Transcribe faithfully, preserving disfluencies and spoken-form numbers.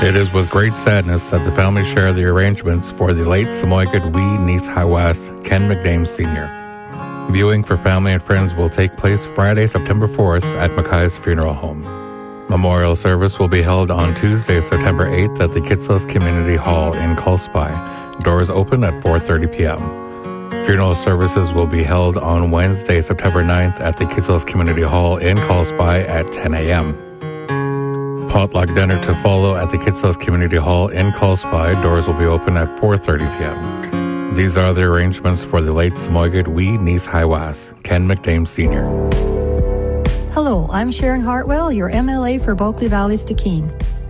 It is with great sadness that the family share the arrangements for the late Samoyed Wee Niece Hiwas, Ken McDame Senior Viewing for family and friends will take place Friday, September fourth at Mackay's Funeral Home. Memorial service will be held on Tuesday, September eighth at the Kitsillas Community Hall in Culspie. Doors open at four thirty p.m. Funeral services will be held on Wednesday, September ninth at the Kitsillas Community Hall in Culspie at ten a.m. Potluck dinner to follow at the Kitsillas Community Hall in Culspie. Doors will be open at four thirty p.m. These are the arrangements for the late Samoyed Wee Niece Hiwas, Ken McDame Senior Hello, I'm Sharon Hartwell, your M L A for Bulkley Valley Stikine.